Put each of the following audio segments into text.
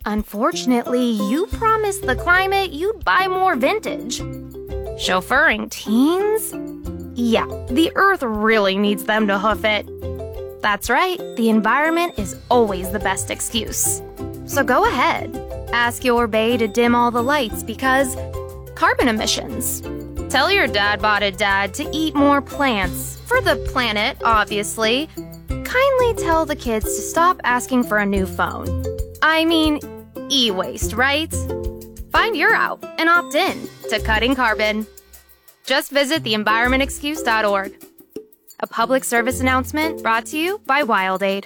Unfortunately, you promised the climate you'd buy more vintage. Chauffeuring teens? Yeah, the Earth really needs them to hoof it. That's right, the environment is always the best excuse. So go ahead, ask your bae to dim all the lights because carbon emissions. Tell your dad-botted dad to eat more plants, for the planet, obviously. Kindly tell the kids to stop asking for a new phone. I mean, e-waste, right? Find your out and opt in to cutting carbon. Just visit theenvironmentexcuse.org. A public service announcement brought to you by WildAid.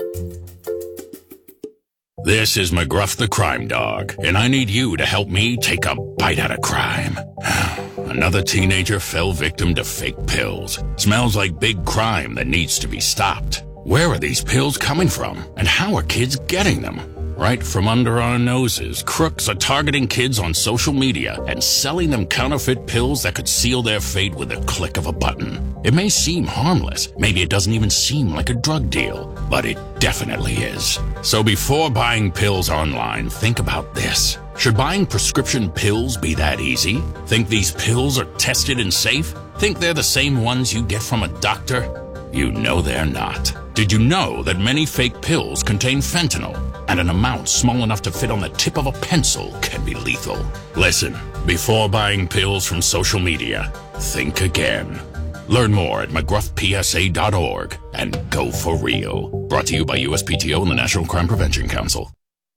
This is McGruff the Crime Dog, and I need you to help me take a bite out of crime. Another teenager fell victim to fake pills. Smells like big crime that needs to be stopped. Where are these pills coming from, and how are kids getting them? Right from under our noses, crooks are targeting kids on social media and selling them counterfeit pills that could seal their fate with a click of a button. It may seem harmless, maybe it doesn't even seem like a drug deal, but it definitely is. So before buying pills online, think about this. Should buying prescription pills be that easy? Think these pills are tested and safe? Think they're the same ones you get from a doctor? You know they're not. Did you know that many fake pills contain fentanyl? And an amount small enough to fit on the tip of a pencil can be lethal. Listen, before buying pills from social media, think again. Learn more at mcgruffpsa.org and go for real. Brought to you by USPTO and the National Crime Prevention Council.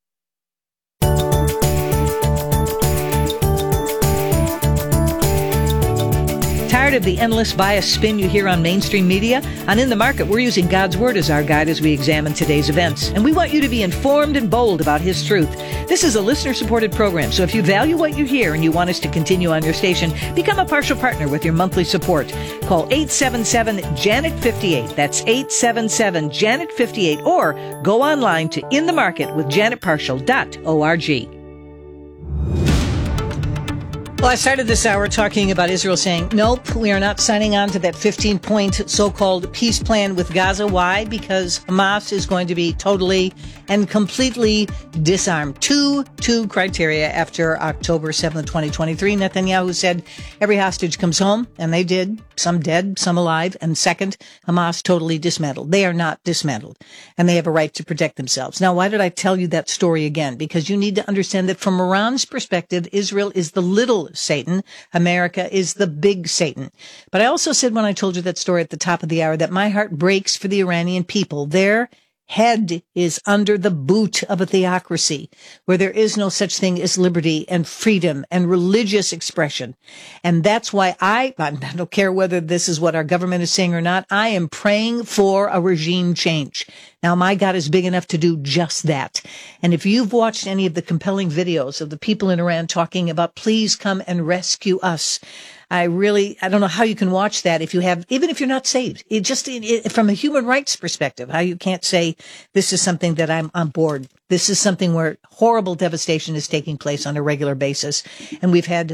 Tired of the endless bias spin you hear on mainstream media? On In the Market, we're using God's Word as our guide as we examine today's events. And we want you to be informed and bold about His truth. This is a listener-supported program, so if you value what you hear and you want us to continue on your station, become a partial partner with your monthly support. Call 877-JANET-58. That's 877-JANET-58. Or go online to inthemarketwithjanetpartial.org. Well, I started this hour talking about Israel saying, nope, we are not signing on to that 15-point so-called peace plan with Gaza. Why? Because Hamas is going to be totally and completely disarmed. Two criteria after October 7th, 2023. Netanyahu said every hostage comes home, and they did. Some dead, some alive. And second, Hamas totally dismantled. They are not dismantled, and they have a right to protect themselves. Now, why did I tell you that story again? Because you need to understand that from Iran's perspective, Israel is the little Satan. America is the big Satan. But I also said when I told you that story at the top of the hour that my heart breaks for the Iranian people. Their head is under the boot of a theocracy where there is no such thing as liberty and freedom and religious expression. And that's why I don't care whether this is what our government is saying or not. I am praying for a regime change. Now, my God is big enough to do just that. And if you've watched any of the compelling videos of the people in Iran talking about, please come and rescue us, I don't know how you can watch that if you have, even if you're not saved. From a human rights perspective, how you can't say this is something that I'm on board. This is something where horrible devastation is taking place on a regular basis. And we've had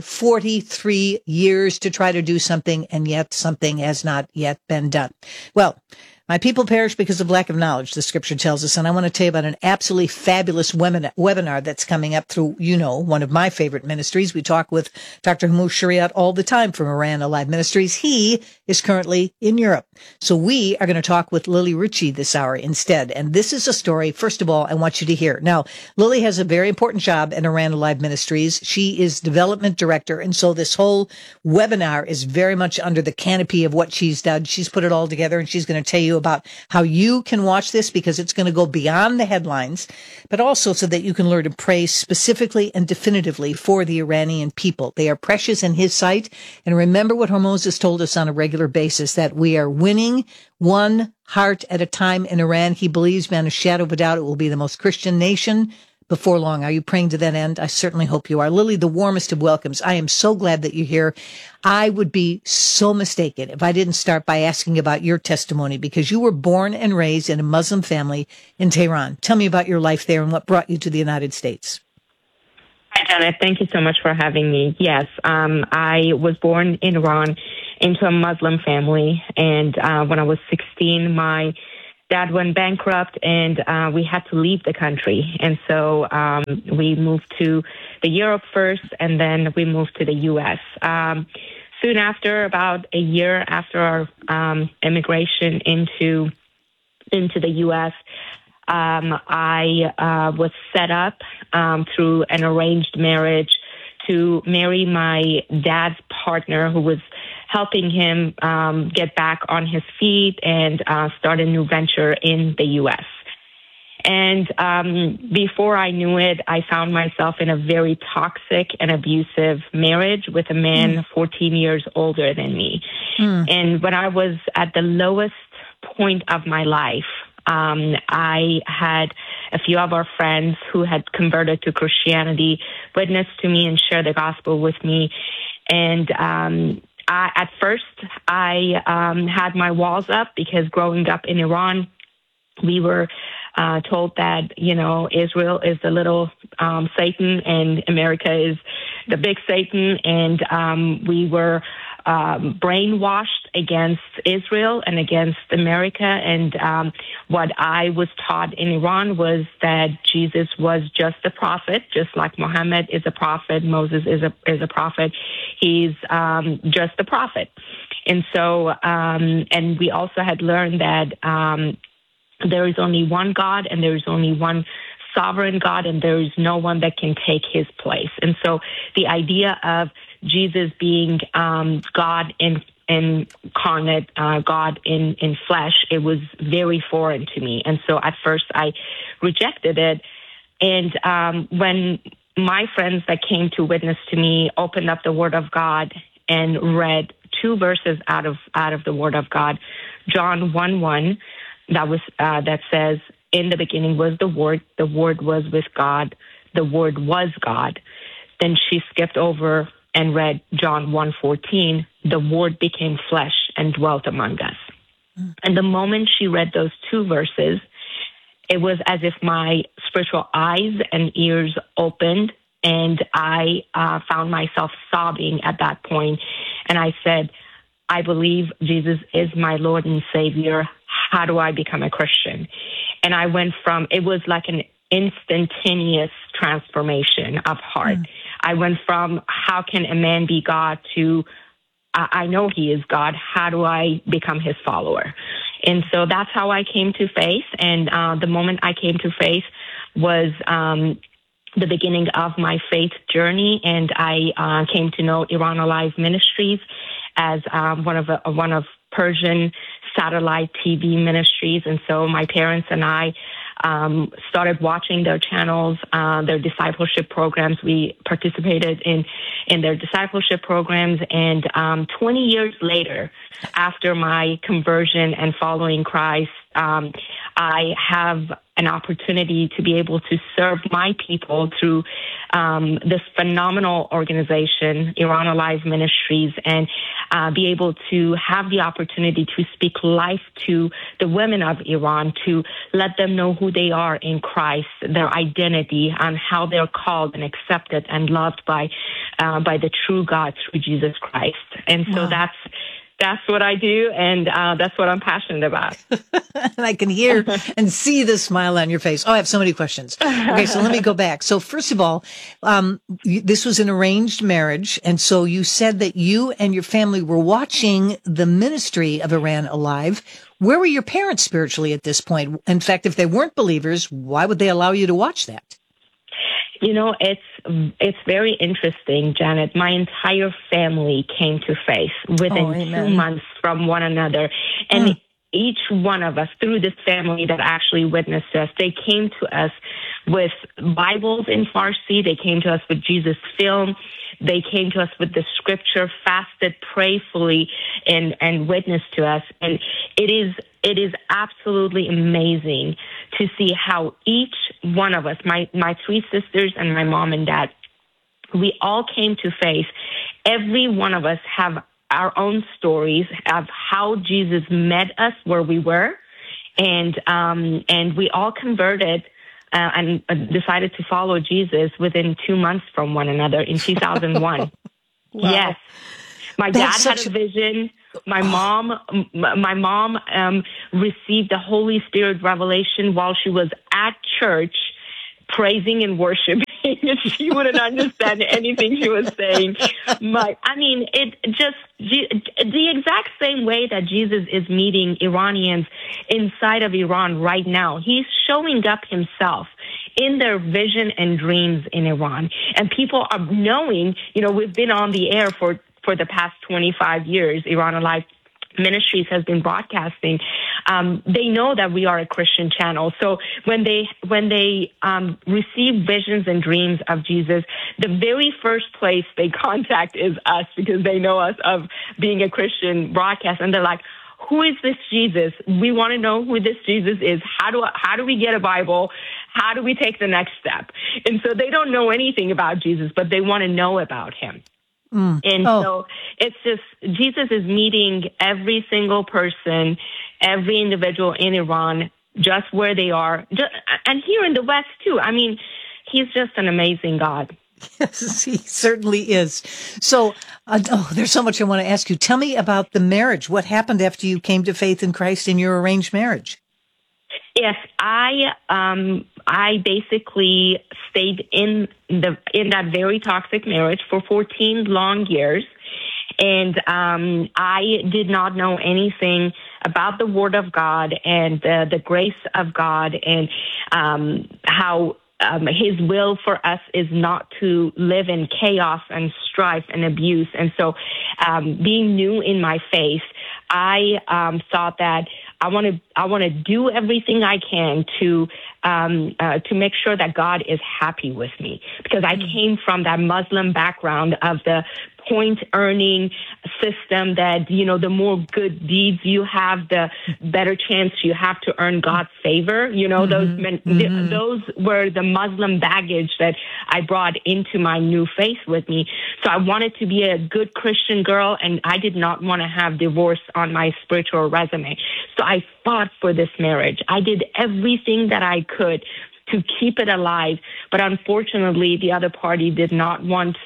43 years to try to do something, and yet something has not yet been done. Well, my people perish because of lack of knowledge, the scripture tells us. And I want to tell you about an absolutely fabulous webinar that's coming up through, one of my favorite ministries. We talk with Dr. Hamush Shariat all the time from Iran Alive Ministries. He is currently in Europe. So we are going to talk with Lily Ritchie this hour instead. And this is a story, first of all, I want you to hear. Now, Lily has a very important job in Iran Alive Ministries. She is development director. And so this whole webinar is very much under the canopy of what she's done. She's put it all together, and she's going to tell you about how you can watch this, because it's going to go beyond the headlines, but also so that you can learn to pray specifically and definitively for the Iranian people. They are precious in His sight. And remember what Hormoz has told us on a regular basis, that we are winning one heart at a time in Iran. He believes beyond a shadow of a doubt it will be the most Christian nation before long. Are you praying to that end? I certainly hope you are. Lily, the warmest of welcomes. I am so glad that you're here. I would be so mistaken if I didn't start by asking about your testimony, because you were born and raised in a Muslim family in Tehran. Tell me about your life there and what brought you to the United States. Hi, Janet. Thank you so much for having me. Yes, I was born in Iran into a Muslim family. And when I was 16, my dad went bankrupt, and we had to leave the country. And so we moved to the Europe first, and then we moved to the U.S. Soon after, about a year after our immigration into the U.S., I was set up through an arranged marriage to marry my dad's partner, who was helping him get back on his feet and start a new venture in the U.S. And before I knew it, I found myself in a very toxic and abusive marriage with a man 14 years older than me. And when I was at the lowest point of my life, I had a few of our friends who had converted to Christianity witness to me and share the gospel with me. And at first, I had my walls up because growing up in Iran, we were told that, Israel is the little Satan and America is the big Satan. And we were brainwashed against Israel and against America. And what I was taught in Iran was that Jesus was just a prophet, just like Muhammad is a prophet, Moses is a prophet. He's just a prophet. And so, and we also had learned that there is only one God and there is only one sovereign God, and there is no one that can take his place. And so the idea of Jesus being God incarnate, God in flesh, it was very foreign to me. And so at first I rejected it. And when my friends that came to witness to me opened up the Word of God and read two verses out of the Word of God, John 1:1, that says, "In the beginning was the Word was with God, the Word was God." Then she skipped over and read John 1:14, "The Word became flesh and dwelt among us." And the moment she read those two verses, it was as if my spiritual eyes and ears opened, and I found myself sobbing at that point. And I said, "I believe Jesus is my Lord and Savior. How do I become a Christian?" And I went from, it was like an instantaneous transformation of heart. I went from, how can a man be God, to, I know he is God. How do I become his follower? And so that's how I came to faith. And the moment I came to faith was the beginning of my faith journey. And I came to know Iran Alive Ministries as one of Persian satellite TV ministries. And so my parents and I started watching their channels, their discipleship programs. We participated in their discipleship programs. And 20 years later, after my conversion and following Christ, I have an opportunity to be able to serve my people through this phenomenal organization, Iran Alive Ministries, and be able to have the opportunity to speak life to the women of Iran, to let them know who they are in Christ, their identity, and how they're called and accepted and loved by the true God through Jesus Christ. And so that's what I do, and that's what I'm passionate about. And I can hear and see the smile on your face. Oh, I have so many questions. Okay, so let me go back. So first of all, this was an arranged marriage, and so you said that you and your family were watching the ministry of Iran Alive. Where were your parents spiritually at this point? In fact, if they weren't believers, why would they allow you to watch that? It's very interesting, Janet. My entire family came to faith within 2 months from one another. And each one of us, through this family that actually witnessed us, they came to us with Bibles in Farsi. They came to us with Jesus film. They came to us with the scripture, fasted prayerfully, and witnessed to us. And it is absolutely amazing to see how each one of us, my three sisters and my mom and dad, we all came to faith. Every one of us have our own stories of how Jesus met us where we were, and we all converted and decided to follow Jesus within 2 months from one another in 2001. Wow. Yes. My dad had a vision My mom received the Holy Spirit revelation while she was at church, praising and worshiping. She wouldn't understand anything she was saying. The exact same way that Jesus is meeting Iranians inside of Iran right now. He's showing up himself in their vision and dreams in Iran. And people are knowing, we've been on the air for the past 25 years. Iran Alive Ministries has been broadcasting. They know that we are a Christian channel. So when they receive visions and dreams of Jesus, the very first place they contact is us, because they know us of being a Christian broadcast. And they're like, who is this Jesus? We want to know who this Jesus is. How do we get a Bible? How do we take the next step? And so they don't know anything about Jesus, but they want to know about him. So it's just, Jesus is meeting every single person, every individual in Iran, just where they are. And here in the West, too. I mean, he's just an amazing God. Yes, he certainly is. So, there's so much I want to ask you. Tell me about the marriage. What happened after you came to faith in Christ in your arranged marriage? Yes, I basically stayed in that very toxic marriage for 14 long years, and I did not know anything about the Word of God and the grace of God, and how His will for us is not to live in chaos and strife and abuse. And so, being new in my faith, I thought that I want to do everything I can to make sure that God is happy with me, because I came from that Muslim background of the point earning system that, the more good deeds you have, the better chance you have to earn God's favor. Those were the Muslim baggage that I brought into my new faith with me. So I wanted to be a good Christian girl, and I did not want to have divorce on my spiritual resume. So I fought for this marriage. I did everything that I could to keep it alive, but unfortunately, the other party did not want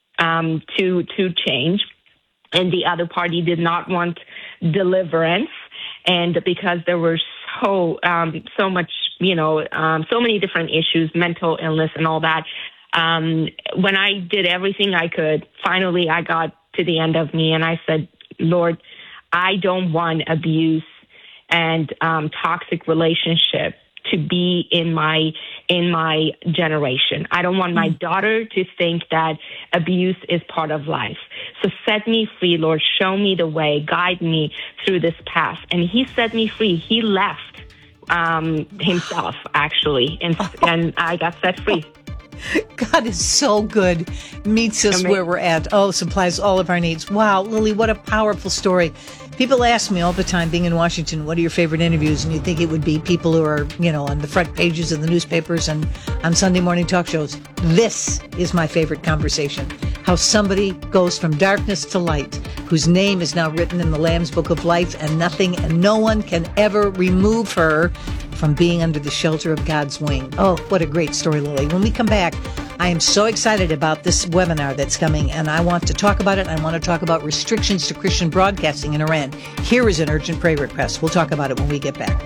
to change, and the other party did not want deliverance. And because there were so much, so many different issues, mental illness and all that, when I did everything I could, finally I got to the end of me, and I said, Lord, I don't want abuse and toxic relationship to be in my generation. I don't want my daughter to think that abuse is part of life. So set me free, Lord. Show me the way. Guide me through this path. And He set me free. He left himself, actually, and I got set free. God is so good. Meets us where we're at. Supplies all of our needs. Wow, Lily, what a powerful story. People ask me all the time, being in Washington, what are your favorite interviews? And you think it would be people who are, on the front pages of the newspapers and on Sunday morning talk shows. This is my favorite conversation. How somebody goes from darkness to light, whose name is now written in the Lamb's Book of Life, and nothing and no one can ever remove her from being under the shelter of God's wing. Oh, what a great story, Lily. When we come back, I am so excited about this webinar that's coming, and I want to talk about it. I want to talk about restrictions to Christian broadcasting in Iran. Here is an urgent prayer request. We'll talk about it when we get back.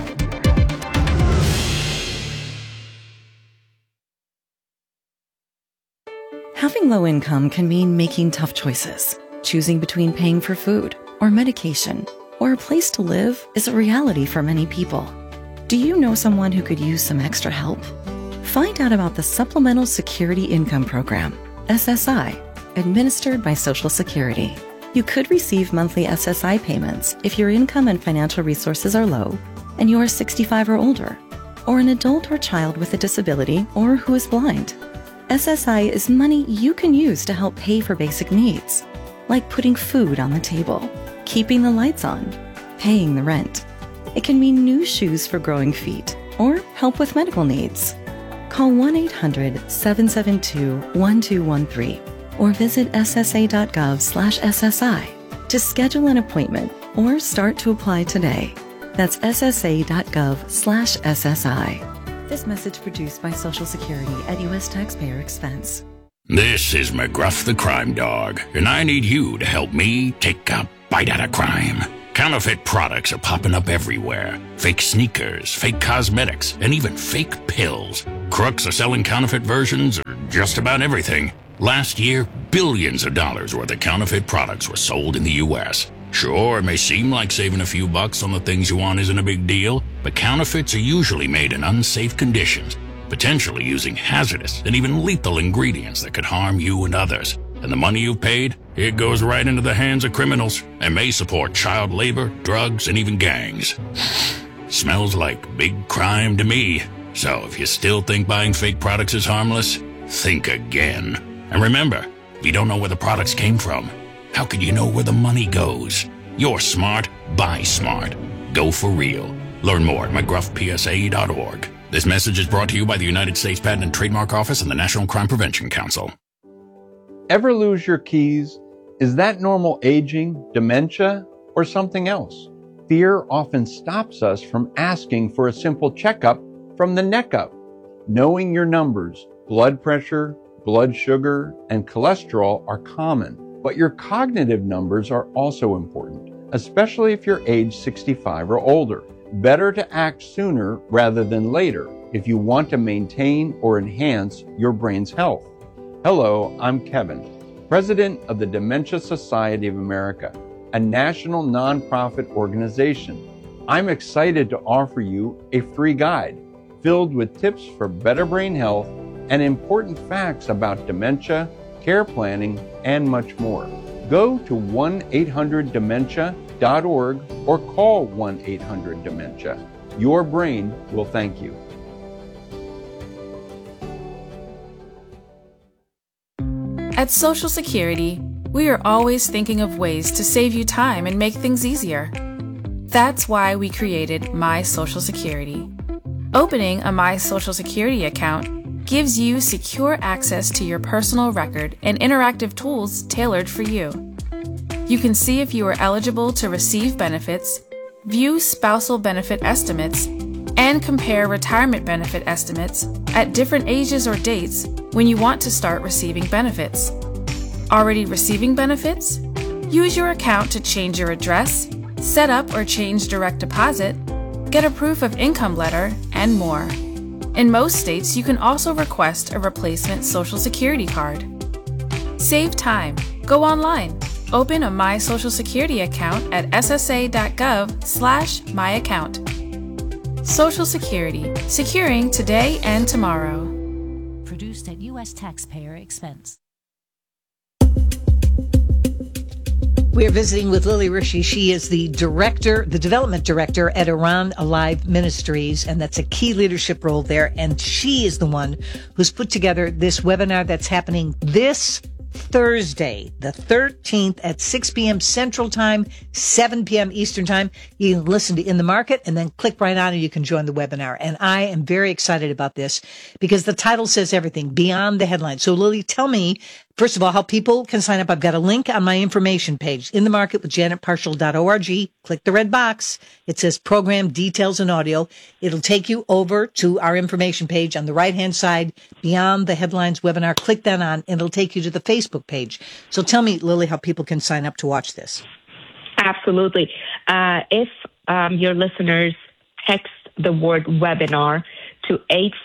Having low income can mean making tough choices. Choosing between paying for food or medication or a place to live is a reality for many people. Do you know someone who could use some extra help? Find out about the Supplemental Security Income Program, SSI, administered by Social Security. You could receive monthly SSI payments if your income and financial resources are low and you are 65 or older, or an adult or child with a disability or who is blind. SSI is money you can use to help pay for basic needs, like putting food on the table, keeping the lights on, paying the rent. It can mean new shoes for growing feet or help with medical needs. Call 1-800-772-1213 or visit ssa.gov/SSI to schedule an appointment or start to apply today. That's ssa.gov/SSI. This message produced by Social Security at U.S. taxpayer expense. This is McGruff the Crime Dog, and I need you to help me take a bite out of crime. Counterfeit products are popping up everywhere. Fake sneakers, fake cosmetics, and even fake pills. Crooks are selling counterfeit versions of just about everything. Last year, billions of dollars worth of counterfeit products were sold in the U.S. Sure, it may seem like saving a few bucks on the things you want isn't a big deal, but counterfeits are usually made in unsafe conditions, potentially using hazardous and even lethal ingredients that could harm you and others. And the money you've paid, it goes right into the hands of criminals and may support child labor, drugs, and even gangs. Smells like big crime to me. So if you still think buying fake products is harmless, think again. And remember, if you don't know where the products came from, how could you know where the money goes? You're smart, buy smart. Go for real. Learn more at mcgruffpsa.org. This message is brought to you by the United States Patent and Trademark Office and the National Crime Prevention Council. Ever lose your keys? Is that normal aging, dementia, or something else? Fear often stops us from asking for a simple checkup from the neck up. Knowing your numbers, blood pressure, blood sugar, and cholesterol are common, but your cognitive numbers are also important, especially if you're age 65 or older. Better to act sooner rather than later if you want to maintain or enhance your brain's health. Hello, I'm Kevin, President of the Dementia Society of America, a national nonprofit organization. I'm excited to offer you a free guide filled with tips for better brain health and important facts about dementia, care planning, and much more. Go to 1-800-DEMENTIA.org or call 1-800-DEMENTIA. Your brain will thank you. At Social Security, we are always thinking of ways to save you time and make things easier. That's why we created My Social Security. Opening a My Social Security account gives you secure access to your personal record and interactive tools tailored for you. You can see if you are eligible to receive benefits, view spousal benefit estimates, and compare retirement benefit estimates at different ages or dates when you want to start receiving benefits. Already receiving benefits? Use your account to change your address, set up or change direct deposit, get a proof of income letter, and more. In most states, you can also request a replacement Social Security card. Save time. Go online. Open a My Social Security account at ssa.gov/myaccount. Social Security, securing today and tomorrow. Produced at U.S. taxpayer expense. We are visiting with Lily Rishi. She is the director, the development director at Iran Alive Ministries, and that's a key leadership role there. And she is the one who's put together this webinar that's happening this Thursday, the 13th at 6 p.m. Central Time, 7 p.m. Eastern Time. You can listen to In the Market and then click right on and you can join the webinar. And I am very excited about this because the title says everything, Beyond the Headlines. So Lily, tell me, first of all, how people can sign up. I've got a link on my information page, In the Market with JanetParshall.org. Click the red box. It says Program Details and Audio. It'll take you over to our information page on the right-hand side, Beyond the Headlines webinar. Click that on, and it'll take you to the Facebook page. So tell me, Lily, how people can sign up to watch this. Absolutely. If your listeners text the word webinar to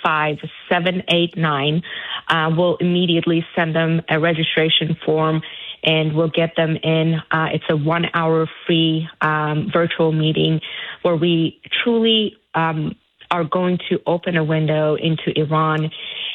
85789, we'll immediately send them a registration form and we'll get them in. It's a 1-hour free virtual meeting where we truly are going to open a window into Iran,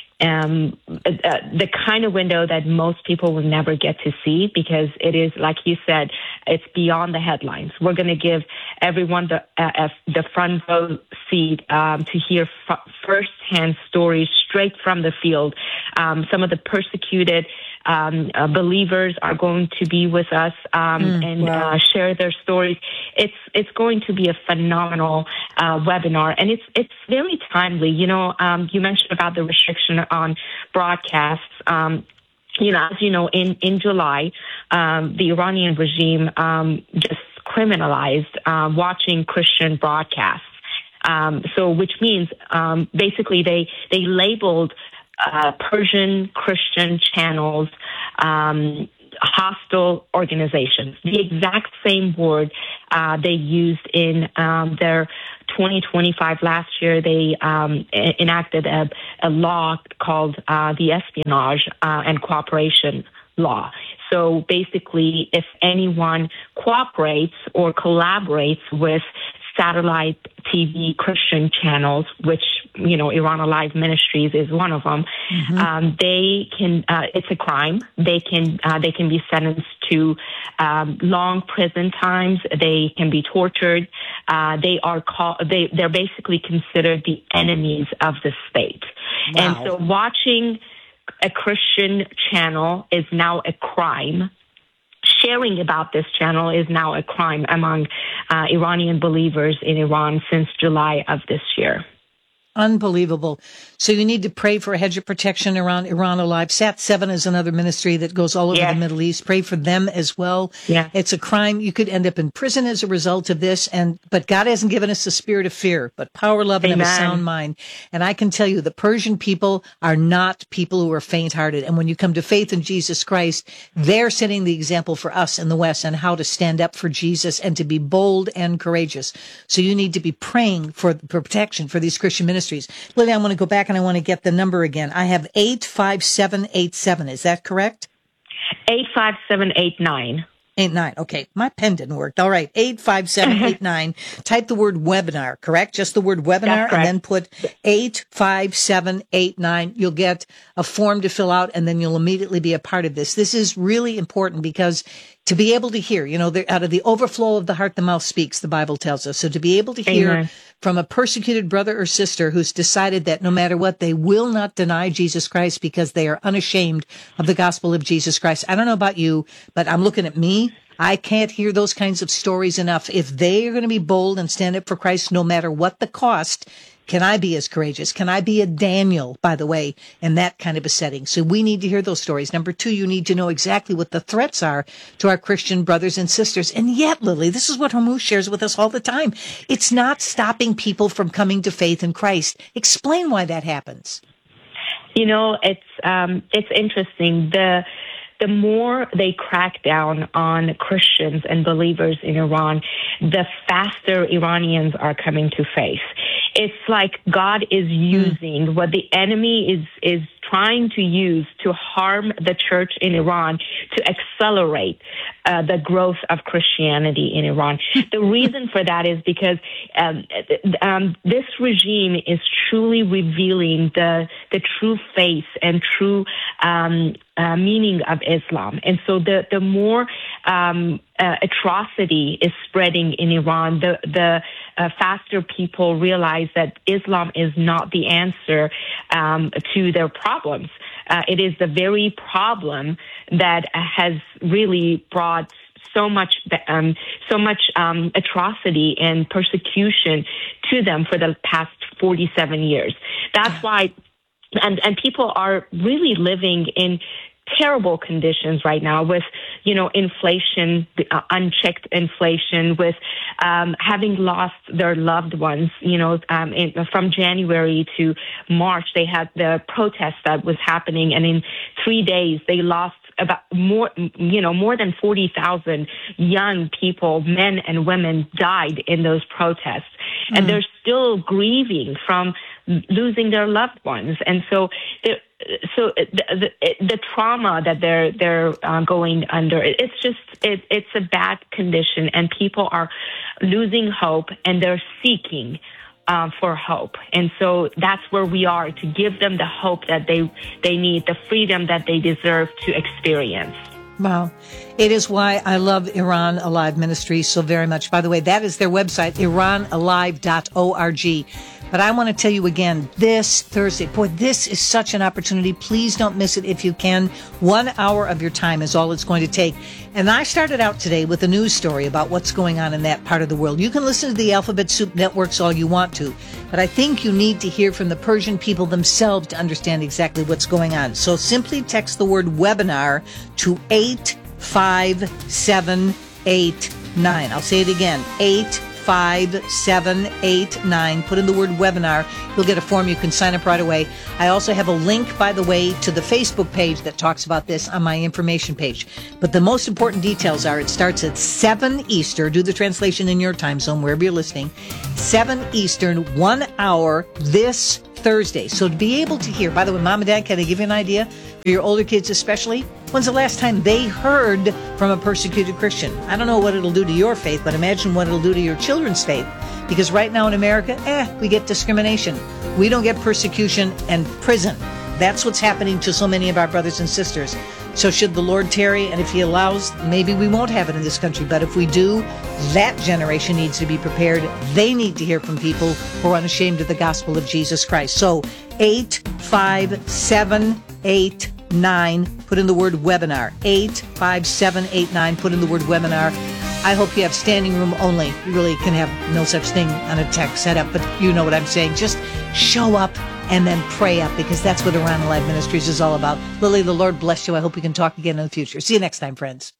the kind of window that most people will never get to see because it is, like you said, it's beyond the headlines. We're going to give everyone the front row seat to hear firsthand stories straight from the field. Some of the persecuted believers are going to be with us and share their stories. It's going to be a phenomenal webinar, and it's very timely. You know, you mentioned about the restriction on broadcasts. You know, as you know, in July, the Iranian regime just criminalized watching Christian broadcasts. So, which means basically they labeled Persian Christian channels hostile organizations. The exact same word they used in their 2025 last year. They enacted a law called the Espionage and Cooperation Law. So basically, if anyone cooperates or collaborates with satellite TV Christian channels, which, Iran Alive Ministries is one of them, they can, it's a crime. They can be sentenced to long prison times. They can be tortured. They're basically considered the enemies of the state. Wow. And so watching a Christian channel is now a crime. Sharing about this channel is now a crime among Iranian believers in Iran since July of this year. Unbelievable. So you need to pray for a hedge of protection around Iran Alive. Sat7 is another ministry that goes all over the Middle East. Pray for them as well. Yeah. It's a crime. You could end up in prison as a result of this. But God hasn't given us a spirit of fear, but power, love, and a sound mind. And I can tell you the Persian people are not people who are faint-hearted. And when you come to faith in Jesus Christ, they're setting the example for us in the West on how to stand up for Jesus and to be bold and courageous. So you need to be praying for protection for these Christian ministries. Lily, I want to go back and I want to get the number again. I have 85787. Is that correct? 85789. 89. Okay. My pen didn't work. All right. 85789. Type the word webinar, correct? Just the word webinar and then put 85789. You'll get a form to fill out and then you'll immediately be a part of this. This is really important because to be able to hear, out of the overflow of the heart, the mouth speaks, the Bible tells us. So to be able to hear from a persecuted brother or sister who's decided that no matter what, they will not deny Jesus Christ because they are unashamed of the gospel of Jesus Christ. I don't know about you, but I'm looking at me. I can't hear those kinds of stories enough. If they are going to be bold and stand up for Christ, no matter what the cost, can I be as courageous? Can I be a Daniel, by the way, in that kind of a setting? So we need to hear those stories. Number two, you need to know exactly what the threats are to our Christian brothers and sisters. And yet, Lily, this is what Hormuz shares with us all the time. It's not stopping people from coming to faith in Christ. Explain why that happens. It's interesting. The more they crack down on Christians and believers in Iran, the faster Iranians are coming to faith. It's like God is using what the enemy is trying to use to harm the church in Iran to accelerate the growth of Christianity in Iran. The reason for that is because this regime is truly revealing the true faith and true meaning of Islam. And so the more atrocity is spreading in Iran, the faster people realize that Islam is not the answer to their problems. It is the very problem that has really brought so much atrocity and persecution to them for the past 47 years. That's why, and people are really living in terrible conditions right now with, inflation, unchecked inflation, with having lost their loved ones. From January to March, they had the protest that was happening, and in 3 days, they lost about more than 40,000 young people, men and women, died in those protests. And they're still grieving from losing their loved ones. And so the trauma that they're going under, it's a bad condition, and people are losing hope and they're seeking for hope. And so that's where we are, to give them the hope that they need, the freedom that they deserve to experience. Wow. It is why I love Iran Alive Ministries so very much. By the way, that is their website, iranalive.org. But I want to tell you again, this Thursday, boy, this is such an opportunity. Please don't miss it if you can. 1 hour of your time is all it's going to take. And I started out today with a news story about what's going on in that part of the world. You can listen to the Alphabet Soup Networks all you want to, but I think you need to hear from the Persian people themselves to understand exactly what's going on. So simply text the word webinar to 85789. I'll say it again, 85789. 85789. Put in the word webinar. You'll get a form. You can sign up right away. I also have a link, by the way, to the Facebook page that talks about this on my information page. But the most important details are it starts at 7 Eastern. Do the translation in your time zone, wherever you're listening. 7 Eastern, 1 hour this Thursday. So to be able to hear, by the way, Mom and Dad, can I give you an idea? For your older kids especially, when's the last time they heard from a persecuted Christian? I don't know what it'll do to your faith, but imagine what it'll do to your children's faith. Because right now in America, we get discrimination. We don't get persecution and prison. That's what's happening to so many of our brothers and sisters. So should the Lord tarry, and if He allows, maybe we won't have it in this country. But if we do, that generation needs to be prepared. They need to hear from people who are unashamed of the gospel of Jesus Christ. So 85789. Put in the word webinar. 85789. Put in the word webinar. I hope you have standing room only. You really can have no such thing on a tech setup, but you know what I'm saying. Just show up and then pray up, because that's what Around the Live Ministries is all about. Lily, the Lord bless you. I hope we can talk again in the future. See you next time, friends.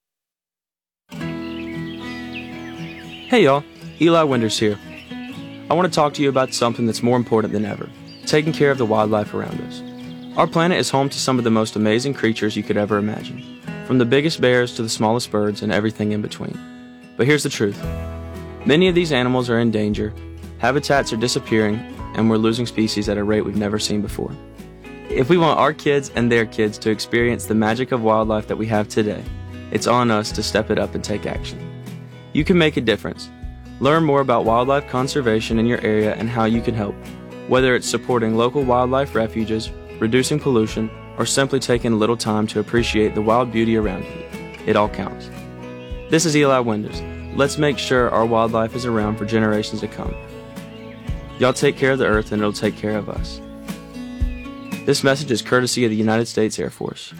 Hey, y'all. Eli Winders here. I want to talk to you about something that's more important than ever: taking care of the wildlife around us. Our planet is home to some of the most amazing creatures you could ever imagine, from the biggest bears to the smallest birds and everything in between. But here's the truth. Many of these animals are in danger, habitats are disappearing, and we're losing species at a rate we've never seen before. If we want our kids and their kids to experience the magic of wildlife that we have today, it's on us to step it up and take action. You can make a difference. Learn more about wildlife conservation in your area and how you can help, whether it's supporting local wildlife refuges, reducing pollution, or simply taking a little time to appreciate the wild beauty around you. It all counts. This is Eli Winders. Let's make sure our wildlife is around for generations to come. Y'all take care of the earth and it'll take care of us. This message is courtesy of the United States Air Force.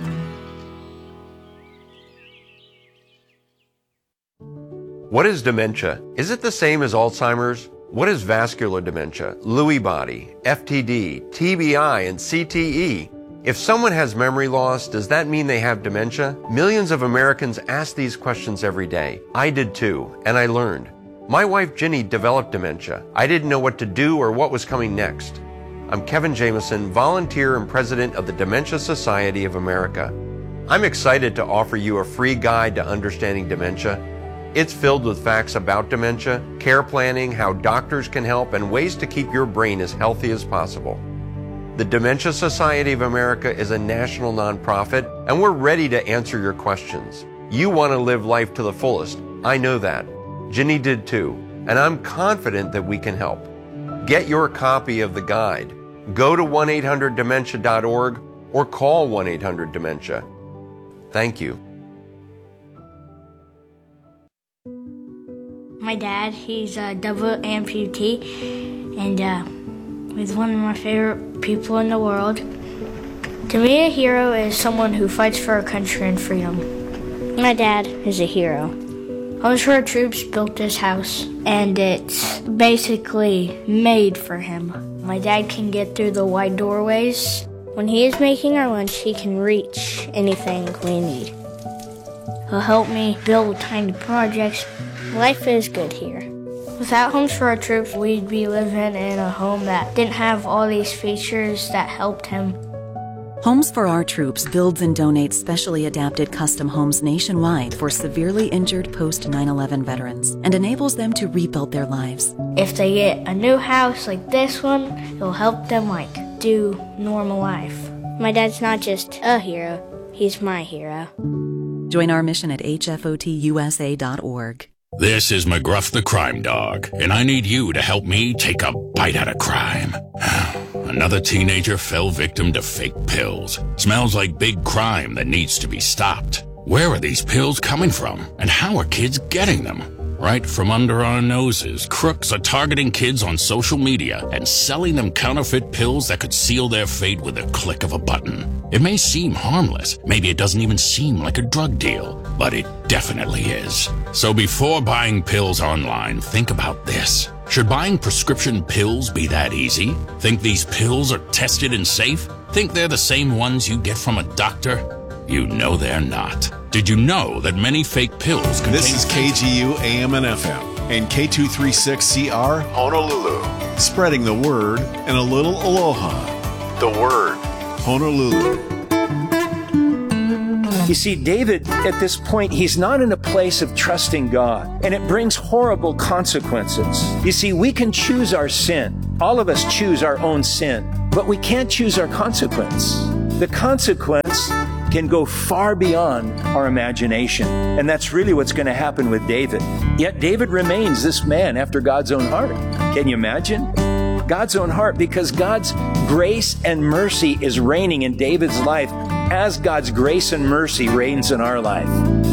What is dementia? Is it the same as Alzheimer's? What is vascular dementia, Lewy body, FTD, TBI, and CTE? If someone has memory loss, does that mean they have dementia? Millions of Americans ask these questions every day. I did too, and I learned. My wife Ginny developed dementia. I didn't know what to do or what was coming next. I'm Kevin Jameson, volunteer and president of the Dementia Society of America. I'm excited to offer you a free guide to understanding dementia. It's filled with facts about dementia, care planning, how doctors can help, and ways to keep your brain as healthy as possible. The Dementia Society of America is a national nonprofit, and we're ready to answer your questions. You want to live life to the fullest. I know that. Ginny did too, and I'm confident that we can help. Get your copy of the guide. Go to 1-800-DEMENTIA.org or call 1-800-DEMENTIA. Thank you. My dad, he's a double amputee, and he's one of my favorite people in the world. To me, a hero is someone who fights for our country and freedom. My dad is a hero. Homes for Our Troops built this house, and it's basically made for him. My dad can get through the wide doorways. When he is making our lunch, he can reach anything we need. He'll help me build tiny projects. Life is good here. Without Homes for Our Troops, we'd be living in a home that didn't have all these features that helped him. Homes for Our Troops builds and donates specially adapted custom homes nationwide for severely injured post-9/11 veterans and enables them to rebuild their lives. If they get a new house like this one, it'll help them do normal life. My dad's not just a hero, he's my hero. Join our mission at hfotusa.org. This is McGruff the Crime Dog, and I need you to help me take a bite out of crime. Another teenager fell victim to fake pills. Smells like big crime that needs to be stopped. Where are these pills coming from, and how are kids getting them? Right from under our noses, crooks are targeting kids on social media and selling them counterfeit pills that could seal their fate with a click of a button. It may seem harmless, maybe it doesn't even seem like a drug deal, but it definitely is. So before buying pills online, think about this. Should buying prescription pills be that easy? Think these pills are tested and safe? Think they're the same ones you get from a doctor? You know they're not. Did you know that many fake pills contain... This is KGU AM and FM, and K236CR Honolulu. Spreading the word and a little aloha. The word, Honolulu. You see, David, at this point, he's not in a place of trusting God, and it brings horrible consequences. You see, we can choose our sin. All of us choose our own sin, but we can't choose our consequence. The consequence can go far beyond our imagination, and that's really what's going to happen with David. Yet David remains this man after God's own heart. Can you imagine? God's own heart, because God's grace and mercy is reigning in David's life as God's grace and mercy reigns in our life.